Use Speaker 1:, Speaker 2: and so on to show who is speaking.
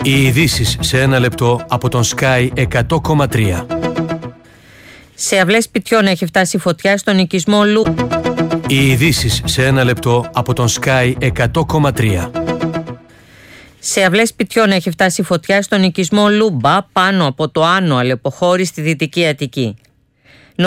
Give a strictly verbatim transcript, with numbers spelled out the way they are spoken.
Speaker 1: Οι ειδήσεις σε ένα λεπτό από τον Sky εκατό κόμμα τρία.
Speaker 2: Σε αυλές σπιτιών έχει φτάσει φωτιά στον οικισμό Λου.
Speaker 1: Οι ειδήσεις σε ένα λεπτό από τον Sky εκατό κόμμα τρία.
Speaker 2: Σε αυλές σπιτιών έχει φτάσει φωτιά στον οικισμό Λούμπα πάνω από το Άνω Αλεποχώρη στη Δυτική Αττική.